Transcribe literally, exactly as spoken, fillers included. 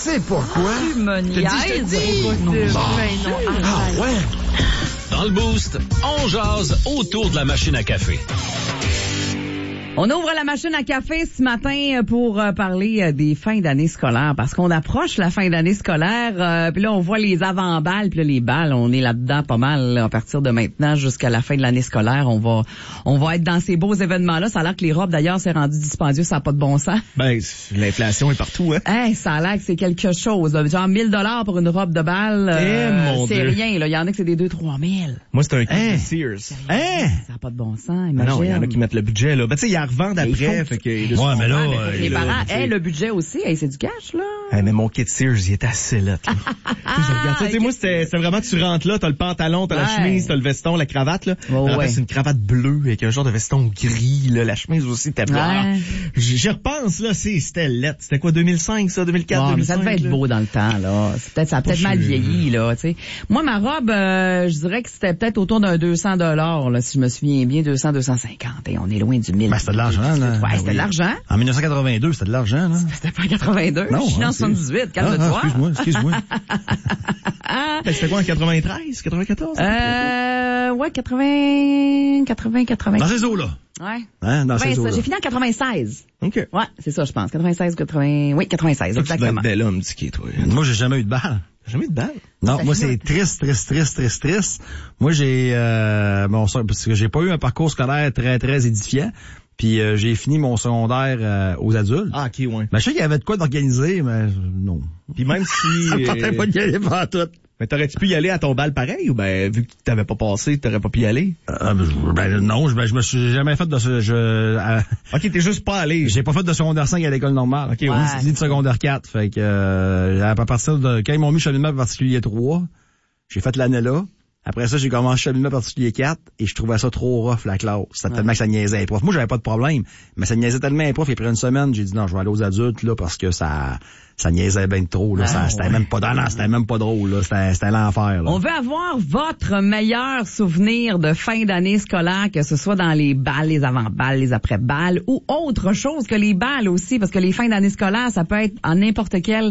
sais pourquoi. Tu me niaises. Mais non, Ah ouais? Dans le Boost, on jase autour de la machine à café. On ouvre la machine à café ce matin pour euh, parler euh, des fins d'année scolaire, parce qu'on approche la fin d'année scolaire, euh, puis là on voit les avant-balles, puis là les balles, on est là-dedans pas mal là, à partir de maintenant jusqu'à la fin de l'année scolaire, on va on va être dans ces beaux événements-là. Ça a l'air que les robes d'ailleurs c'est rendu dispendieux, ça n'a pas de bon sens. Ben, l'inflation est partout, hein. Hey, ça a l'air que c'est quelque chose, là. Genre mille dollars pour une robe de balle, euh, Eh, mon c'est Dieu. rien. Là, il y en a que c'est des deux trois mille. Moi, c'est un kit Hein? de Sears. Hein? Ça n'a pas de bon sens. Ah Imagine. non, il y en a qui mettent le budget, là. Ben, tu sais, ils en revendent Mais il après, faut fait que... Ouais, mais là, Ah, mais euh, les là, parents, tu sais. hey, le budget aussi, hey, c'est du cash, là. Hey, mais mon kit Sears, il est assez là. Tu sais, je regarde ça. Tu sais, moi, c'était c'était vraiment, tu rentres là, t'as le pantalon, t'as la Ouais. chemise, t'as le veston, la cravate, là. Ouais, Alors, ouais. c'est une cravate bleue avec un genre de veston gris, là. La chemise aussi, t'as Ouais. ah, J'y j'y repense, là, c'est, c'était lettre. C'était quoi, deux mille cinq, ça, deux mille quatre, Bon, mais deux mille cinq? ça devait être là? beau dans le temps, là. C'est peut-être, ça a peut-être Pas mal sûr. vieilli, là, tu sais. Moi, ma robe, euh, je dirais que c'était peut-être autour d'un deux cents dollars, là, si je me souviens bien, deux cents, deux cent cinquante. Et on est loin du mille. Ben, c'était de l'argent, là. Ouais, Ben c'était oui. de l'argent. En dix-neuf cent quatre-vingt-deux, c'était de l'argent, là. C'était pas en quatre-vingt-deux. Non, je suis né hein, en c'est- soixante-dix-huit, Ah, calme-toi. ah, excuse-moi, excuse-moi. Ben, c'était quoi, en quatre-vingt-treize, quatre-vingt-quatorze? Euh, ouais, quatre-vingts, quatre-vingts, quatre-vingts. Dans ces eaux-là. Ouais. Hein, dans ces Ouais, ça, eaux-là. j'ai fini en quatre-vingt-seize. OK. Ouais, c'est ça, je pense. quatre-vingt-seize, quatre-vingts, oui, quatre-vingt-seize, Toi, tu dois exactement. être bel homme, Dicky, toi. Moi, j'ai jamais eu de balle. T'as jamais eu de balle? Non, Ça moi, fait c'est longtemps. triste, triste, triste, triste, triste. Moi, j'ai, euh, bon, ça, parce que j'ai pas eu un parcours scolaire très, très édifiant. Puis, euh, j'ai fini mon secondaire euh, aux adultes. Ah, OK, ouais. Ben, je sais qu'il y avait de quoi d'organiser, mais euh, non. Puis même si... Ça me tentait euh, pas d'y aller pendant tout. Mais t'aurais-tu pu y aller à ton bal pareil, ou ben, vu que tu t'avais pas passé, t'aurais pas pu y aller? Euh, ben, je- ben, non, je, ben, je me suis jamais fait de ce, je, euh, OK, t'es juste pas allé. j'ai pas fait de secondaire cinq à l'école normale. OK, ouais. Ouais. J'ai fini de secondaire quatre. Fait que, euh, à partir de, quand ils m'ont mis cheminement particulier trois, j'ai fait l'année là. Après ça, j'ai commencé cheminement particulier quatre et je trouvais ça trop rough, la classe. C'était tellement que ça niaisait les profs. Moi, j'avais pas de problème, mais ça niaisait tellement les profs. Et après une semaine, j'ai dit non, je vais aller aux adultes, là, parce que ça, ça niaisait bien trop, là. Ah, Ça, c'était ouais. même pas dans, non, c'était même pas drôle, là. C'était, c'était l'enfer, là. On veut avoir votre meilleur souvenir de fin d'année scolaire, que ce soit dans les balles, les avant-balles, les après-balles ou autre chose que les balles aussi, parce que les fins d'année scolaire, ça peut être en n'importe quel